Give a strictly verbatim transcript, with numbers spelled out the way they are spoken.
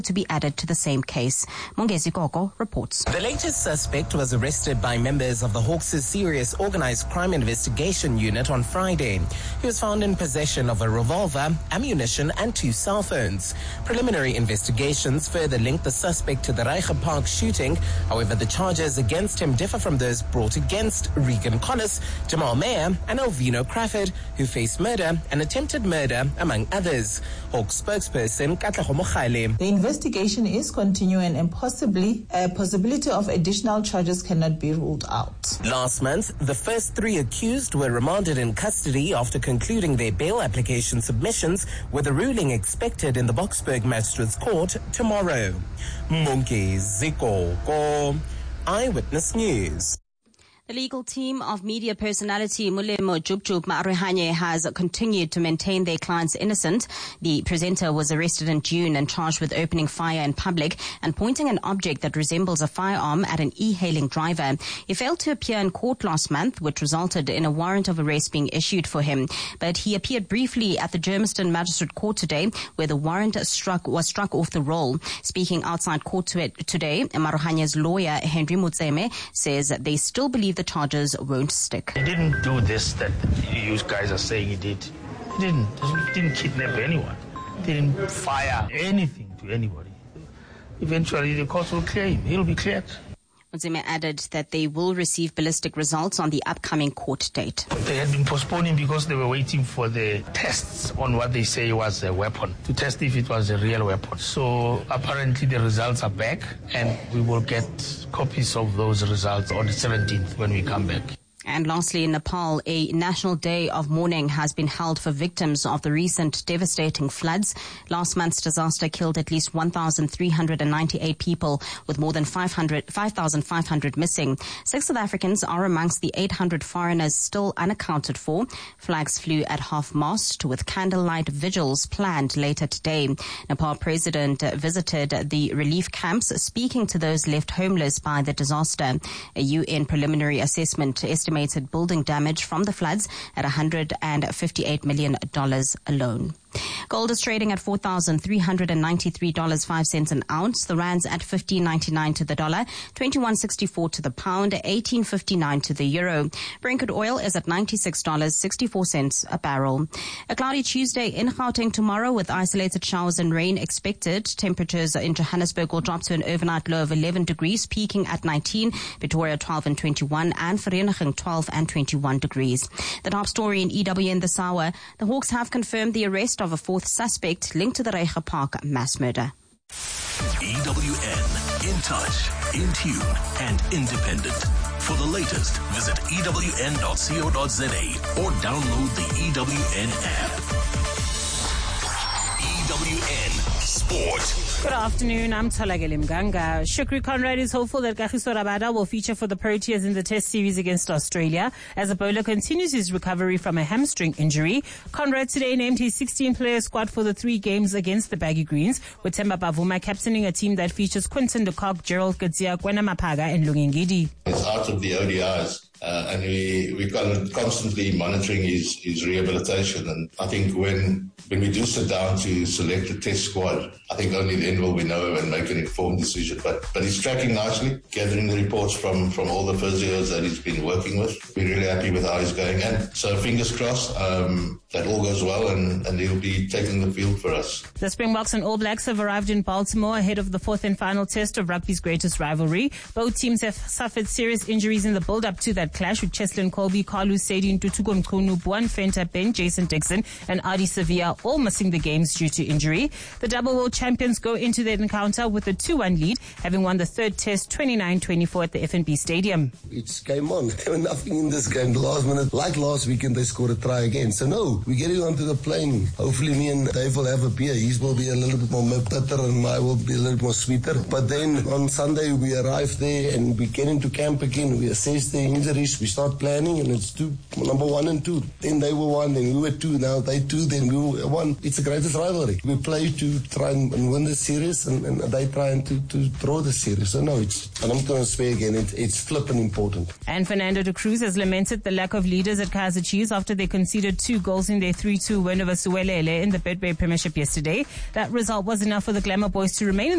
to be added to the same case. Mongezi Gogo reports. The latest suspect was arrested by members of the Hawks' Serious Organized Crime Investigation Unit on Friday. He was found in possession of a revolver, ammunition and two cell phones. Preliminary investigations further linked the suspect to the Reiger Park shooting. However, the charges against him differ from those brought against Regan Collis, Jamal Mayer and Elvino Crawford, who faced murder and attempted murder, among others. Hawks spokesperson Katlego Mogale. The investigation is continuing and possibly a possibility of additional charges cannot be ruled out. Last month, the first three accused were remanded in custody after concluding their bail application submissions, with a ruling expected in the Boksburg Magistrates Court tomorrow. Mongezi Gogo, Eyewitness News. The legal team of media personality Molemo Jubjub Maarohanye has continued to maintain their client's innocent. The presenter was arrested in June and charged with opening fire in public and pointing an object that resembles a firearm at an e-hailing driver. He failed to appear in court last month, which resulted in a warrant of arrest being issued for him. But he appeared briefly at the Germiston Magistrate Court today, where the warrant struck was struck off the roll. Speaking outside court to it today, Maarohanye's lawyer Henry Mutseme says they still believe the charges won't stick. He didn't do this that you guys are saying he did. He didn't. He didn't kidnap anyone. He didn't fire anything to anybody. Eventually, the court will clear him. He'll be cleared. Mutseme added that they will receive ballistic results on the upcoming court date. They had been postponing because they were waiting for the tests on what they say was a weapon, to test if it was a real weapon. So apparently the results are back, and we will get copies of those results on the seventeenth when we come back. And lastly, in Nepal, a national day of mourning has been held for victims of the recent devastating floods. Last month's disaster killed at least one thousand three hundred ninety-eight people, with more than five thousand five hundred missing. Six South Africans are amongst the eight hundred foreigners still unaccounted for. Flags flew at half-mast, with candlelight vigils planned later today. Nepal president visited the relief camps, speaking to those left homeless by the disaster. A U N preliminary assessment estimated estimated building damage from the floods at one hundred fifty-eight million dollars alone. Gold is trading at four thousand three hundred ninety-three dollars and five cents an ounce. The rand's at fifteen ninety-nine to the dollar, twenty-one sixty-four to the pound, eighteen fifty-nine to the euro. Brent crude oil is at ninety-six dollars and sixty-four cents a barrel. A cloudy Tuesday in Gauteng tomorrow, with isolated showers and rain expected. Temperatures in Johannesburg will drop to an overnight low of eleven degrees, peaking at nineteen, Pretoria twelve and twenty-one, and Vereeniging twelve and twenty-one degrees. The top story in E W N this hour: the Hawks have confirmed the arrest of a fourth suspect linked to the Reiger Park mass murder. E W N, in touch, in tune, and independent. For the latest, visit E W N dot co dot za or download the E W N app. E W N Sport. Good afternoon, I'm Tolageli Mganga. Shukri Conrad is hopeful that Kagiso Rabada will feature for the Proteas in the Test series against Australia as a bowler continues his recovery from a hamstring injury. Conrad today named his sixteen-player squad for the three games against the Baggy Greens, with Temba Bavuma captaining a team that features Quinton de Kock, Gerald Gadzia, Kwena Mapaga and Lungengidi. It's out of the O D Is. Uh, and we, we're constantly monitoring his, his rehabilitation. And I think when when we do sit down to select a test squad, I think only then will we know and make an informed decision. But but he's tracking nicely, gathering the reports from, from all the physios that he's been working with. We're really happy with how he's going. And so fingers crossed um, that all goes well and, and he'll be taking the field for us. The Springboks and All Blacks have arrived in Baltimore ahead of the fourth and final test of rugby's greatest rivalry. Both teams have suffered serious injuries in the build-up to that clash, with Cheslin Colby, Carlu Sadie, Tutuko Mkunu, Buan Fenta, Ben, Jason Dixon, and Adi Sevilla all missing the games due to injury. The double world champions go into their encounter with a two one lead, having won the third test twenty-nine twenty-four at the F N B Stadium. It's game on. There was nothing in this game. The last minute, like last weekend, they scored a try again. So no, we're getting onto the plane. Hopefully me and Dave will have a beer. His will be a little bit more bitter and mine will be a little bit more sweeter. But then on Sunday we arrive there and we get into camp again. We assess the injuries. We start planning and it's two, number one and two. Then they were one, then we were two. Now they two, then we were one. It's the greatest rivalry. We play to try and, and win the series and, and they trying to, to draw the series. So no, it's, and I'm going to swear again, it, it's flipping important. And Fernando de Cruz has lamented the lack of leaders at Kaizer Chiefs after they conceded two goals in their three two win over Suwelele in the Betway Premiership yesterday. That result was enough for the Glamour Boys to remain in